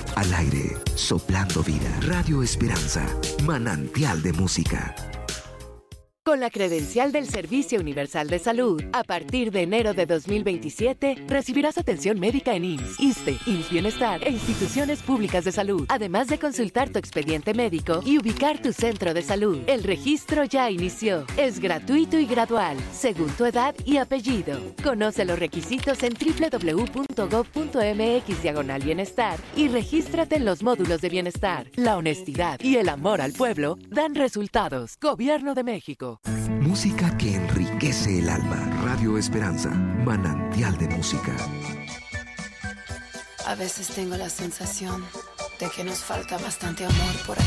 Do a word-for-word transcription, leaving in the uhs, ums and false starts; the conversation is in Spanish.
Al aire, soplando vida. Radio Esperanza, manantial de música. Con la credencial del Servicio Universal de Salud, a partir de enero de dos mil veintisiete, recibirás atención médica en I M S S, ISSSTE, I M S S Bienestar e instituciones públicas de salud, además de consultar tu expediente médico y ubicar tu centro de salud. El registro ya inició. Es gratuito y gradual, según tu edad y apellido. Conoce los requisitos en doble u doble u doble u punto gob punto eme equis diagonal bienestar y regístrate en los módulos de bienestar. La honestidad y el amor al pueblo dan resultados. Gobierno de México. Música que enriquece el alma. Radio Esperanza, manantial de música. A veces tengo la sensación de que nos falta bastante amor por aquí.